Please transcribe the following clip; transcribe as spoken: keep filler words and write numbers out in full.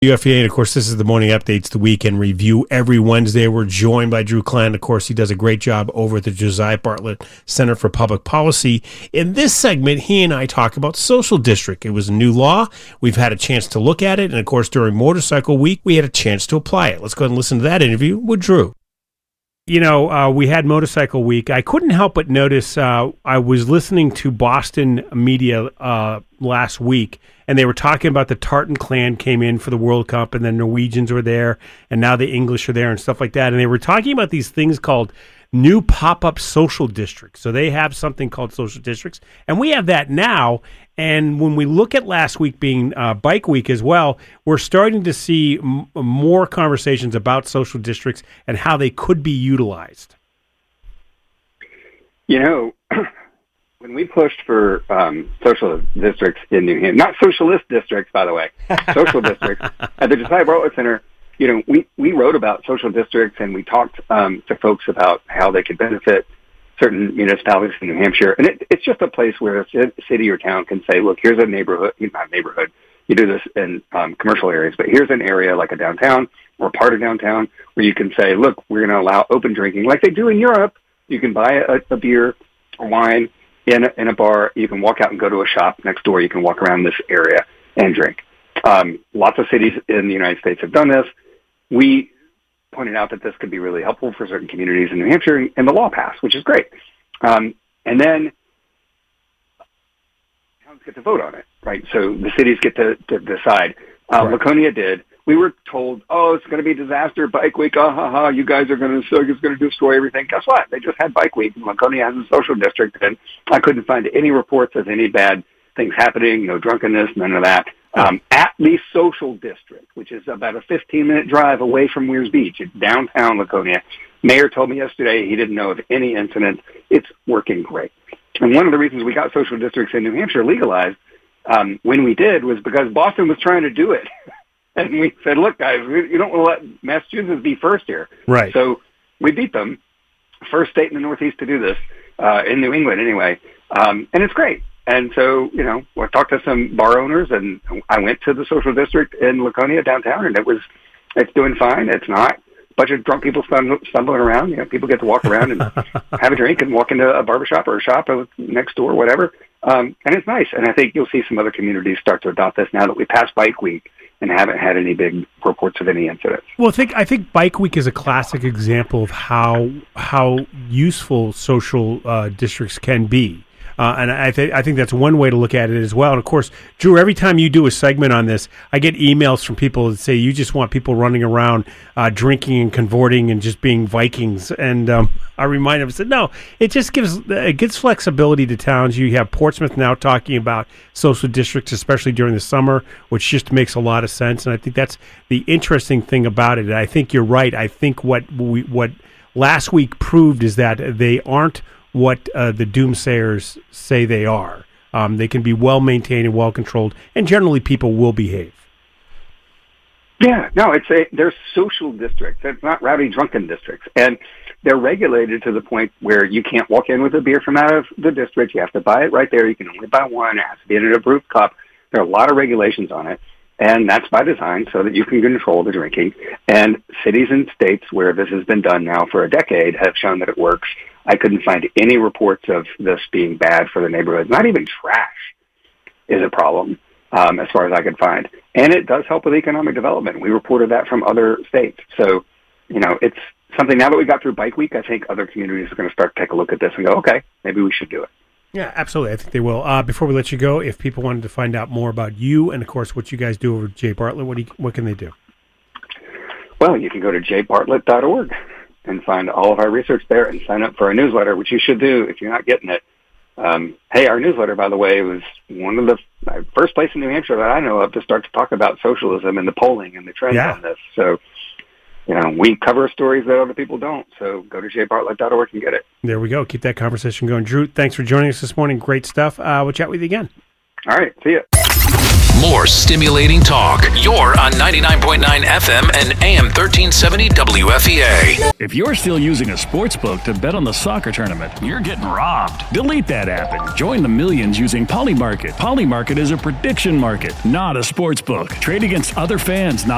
U F E A, and of course, this is the Morning Updates, the Weekend Review. Every Wednesday, we're joined by Drew Kline. Of course, he does a great job over at the Josiah Bartlett Center for Public Policy. In this segment, he and I talk about Social District. It was a new law. We've had a chance to look at it, and of course, during Motorcycle Week, we had a chance to apply it. Let's go ahead and listen to that interview with Drew. You know, uh, we had Motorcycle Week. I couldn't help but notice, uh, I was listening to Boston media uh, last week, and they were talking about the Tartan clan came in for the World Cup, and then Norwegians were there, and now the English are there and stuff like that. And they were talking about these things called new pop-up social districts. So they have something called social districts, and we have that now. And when we look at last week being uh, Bike Week as well, we're starting to see m- more conversations about social districts and how they could be utilized. You know, when we pushed for um, social districts in New Hampshire, not socialist districts, by the way, social districts at the Josiah Bartlett Center, you know, we, we wrote about social districts, and we talked um, to folks about how they could benefit certain municipalities in New Hampshire. And it, it's just a place where a city or town can say, look, here's a neighborhood, not neighborhood, you do this in um, commercial areas, but here's an area like a downtown or part of downtown where you can say, look, we're going to allow open drinking like they do in Europe. You can buy a, a beer or wine in a, in a bar. You can walk out and go to a shop next door. You can walk around this area and drink. Um, lots of cities in the United States have done this. We pointed out that this could be really helpful for certain communities in New Hampshire, and the law passed, which is great. Um, and then towns get to vote on it, right? So the cities get to, to decide. Uh, right. Laconia did. We were told, oh, it's going to be a disaster, Bike Week, ah, ha, ha, you guys are going to, it's going to destroy everything. Guess what? They just had Bike Week, and Laconia has a social district, and I couldn't find any reports of any bad things happening, no drunkenness, none of that. Um, at the social district, which is about a fifteen-minute drive away from Weirs Beach, it's downtown Laconia. Mayor told me yesterday he didn't know of any incidents. It's working great. And one of the reasons we got social districts in New Hampshire legalized um, when we did was because Boston was trying to do it. And we said, look, guys, we, you don't want to let Massachusetts be first here. Right. So we beat them, first state in the Northeast to do this, uh, in New England anyway. Um, and it's great. And so, you know, I talked to some bar owners, and I went to the social district in Laconia downtown, and it was, it's doing fine. It's not a bunch of drunk people stumbling around. You know, people get to walk around and have a drink and walk into a barbershop or a shop next door, whatever. Um, and it's nice. And I think you'll see some other communities start to adopt this now that we passed Bike Week and haven't had any big reports of any incidents. Well, I think I think Bike Week is a classic example of how how useful social uh, districts can be. Uh, and I, th- I think that's one way to look at it as well. And, of course, Drew, every time you do a segment on this, I get emails from people that say you just want people running around uh, drinking and cavorting and just being Vikings. And um, I remind them, I said, no, it just gives it gives flexibility to towns. You have Portsmouth now talking about social districts, especially during the summer, which just makes a lot of sense. And I think that's the interesting thing about it. And I think you're right. I think what we, what last week proved is that they aren't what uh, the doomsayers say they are. Um, they can be well-maintained and well-controlled, and generally people will behave. Yeah, no, it's a, they're social districts. It's not rowdy, drunken districts. And they're regulated to the point where you can't walk in with a beer from out of the district. You have to buy it right there. You can only buy one. It has to be in an approved cup. There are a lot of regulations on it. And that's by design so that you can control the drinking. And cities and states where this has been done now for a decade have shown that it works. I couldn't find any reports of this being bad for the neighborhood. Not even trash is a problem, um, as far as I could find. And it does help with economic development. We reported that from other states. So, you know, it's something now that we got through Bike Week, I think other communities are going to start to take a look at this and go, okay, maybe we should do it. Yeah, absolutely. I think they will. Uh, before we let you go, if people wanted to find out more about you and, of course, what you guys do over at J. Bartlett, what, do you, what can they do? Well, you can go to j bartlett dot org and find all of our research there and sign up for our newsletter, which you should do if you're not getting it. Um, hey, our newsletter, by the way, was one of the uh, first place in New Hampshire that I know of to start to talk about socialism and the polling and the trends yeah. on this. So, you know, we cover stories that other people don't. So go to j bartlett dot org and get it. There we go. Keep that conversation going. Drew, thanks for joining us this morning. Great stuff. Uh, we'll chat with you again. All right. See ya. More stimulating talk. You're on ninety-nine point nine F M and A M thirteen seventy W F E A. If you're still using a sports book to bet on the soccer tournament, you're getting robbed. Delete that app and join the millions using Polymarket. Polymarket is a prediction market, not a sports book. Trade against other fans, not